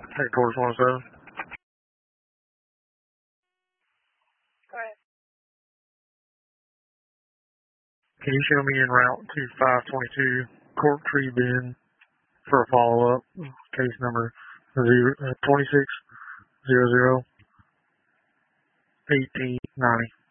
Headquarters 107. Go ahead. Can you show me en route to 522 Cork Tree Bend for a follow-up? Case number 2600 1890.